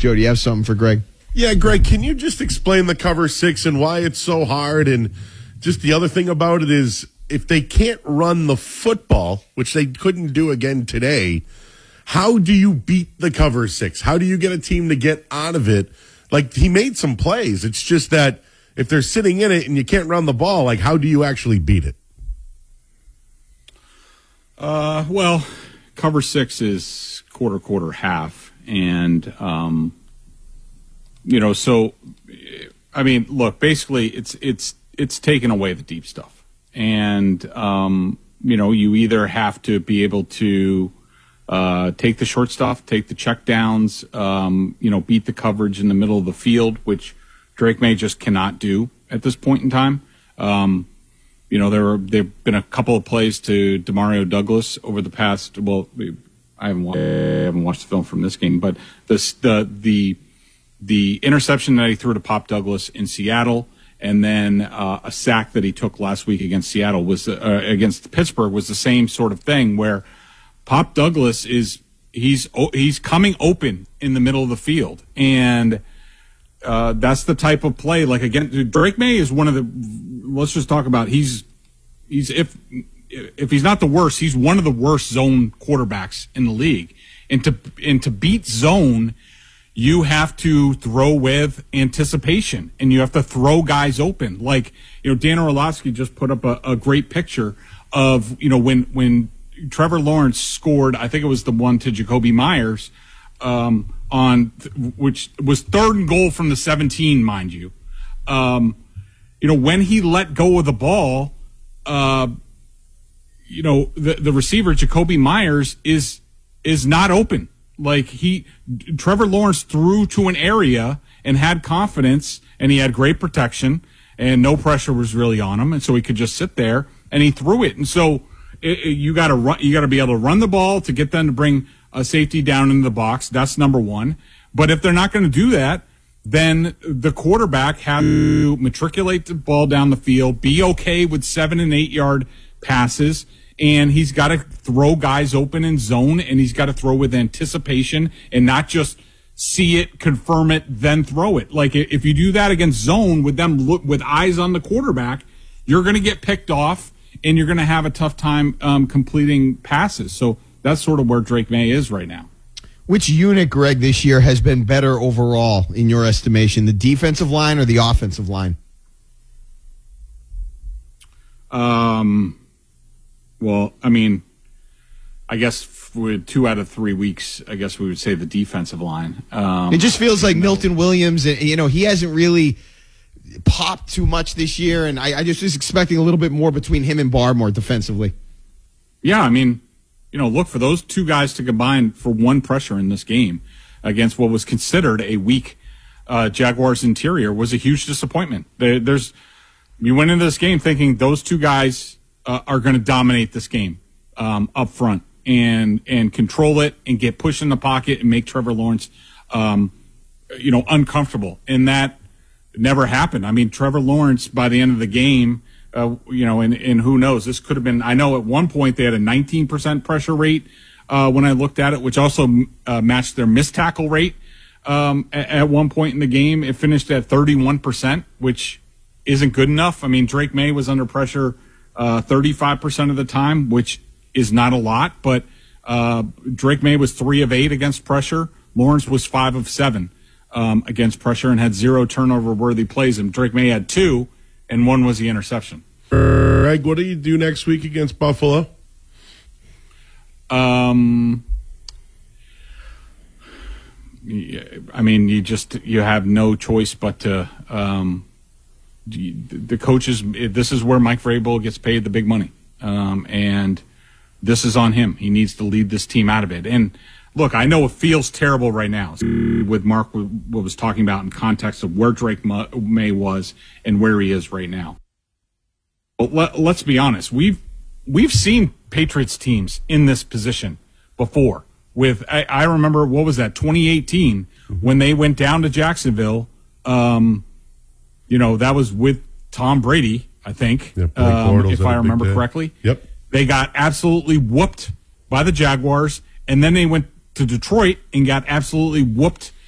Joe, do you have something for Greg? Yeah, Greg, can you just explain the cover 6 and why it's so hard? And just the other thing about it is if they can't run the football, which they couldn't do again today, how do you beat the cover 6? How do you get a team to get out of it? Like, he made some plays. It's just that if they're sitting in it and you can't run the ball, like, how do you actually beat it? Well, cover 6 is quarter, half. And, so, I mean, look, basically it's taken away the deep stuff. And, you either have to be able to take the short stuff, take the check downs, beat the coverage in the middle of the field, which Drake May just cannot do at this point in time. There've been a couple of plays to Demario Douglas over the past. Well, I haven't watched the film from this game, but the interception that he threw to Pop Douglas in Seattle, and then a sack that he took last week against Seattle was against Pittsburgh was the same sort of thing where Pop Douglas he's coming open in the middle of the field, and that's the type of play. Like, again, Drake May is one of the. Let's just talk about he's if he's not the worst, he's one of the worst zone quarterbacks in the league. And to beat zone, you have to throw with anticipation, and you have to throw guys open. Like, Dan Orlovsky just put up a great picture of when Trevor Lawrence scored. I think it was the one to Jacoby Myers, which was 3rd and goal from the 17, mind you. When he let go of the ball, the receiver Jacoby Myers is not open. Like, Trevor Lawrence threw to an area and had confidence, and he had great protection, and no pressure was really on him, and so he could just sit there and he threw it. And so you got to be able to run the ball to get them to bring a safety down into the box. That's number one. But if they're not going to do that, then the quarterback has to matriculate the ball down the field, be okay with 7 and 8 yard passes, and he's got to throw guys open in zone, and he's got to throw with anticipation and not just see it, confirm it, then throw it. Like, if you do that against zone with them with eyes on the quarterback, you're going to get picked off, and you're going to have a tough time completing passes. So that's sort of where Drake May is right now. Which unit, Greg, this year has been better overall in your estimation, the defensive line or the offensive line? Well, I mean, I guess with 2 out of 3 weeks, I guess we would say the defensive line. It just feels like Milton Williams, he hasn't really popped too much this year, and I just was expecting a little bit more between him and Barmore defensively. Yeah, I mean, look, for those two guys to combine for one pressure in this game against what was considered a weak Jaguars interior was a huge disappointment. You went into this game thinking those two guys are going to dominate this game up front and control it and get pushed in the pocket and make Trevor Lawrence, uncomfortable. And that never happened. I mean, Trevor Lawrence by the end of the game. And who knows? This could have been. I know at one point they had a 19% pressure rate when I looked at it, which also matched their missed tackle rate. At one point in the game, it finished at 31%, which isn't good enough. I mean, Drake May was under pressure 35% of the time, which is not a lot. But Drake May was 3 of 8 against pressure. Lawrence was 5 of 7 against pressure and had 0 turnover-worthy plays. And Drake May had 2. And 1 was the interception. Greg, what do you do next week against Buffalo? I mean, you have no choice but to the coaches. This is where Mike Vrabel gets paid the big money, and this is on him. He needs to lead this team out of it. And look, I know it feels terrible right now with Mark what was talking about in context of where Drake May was and where he is right now. But let's be honest. We've seen Patriots teams in this position before. I remember, what was that, 2018, when they went down to Jacksonville. That was with Tom Brady, I think, if I remember correctly. Yep. They got absolutely whooped by the Jaguars, and then they went to Detroit and got absolutely whooped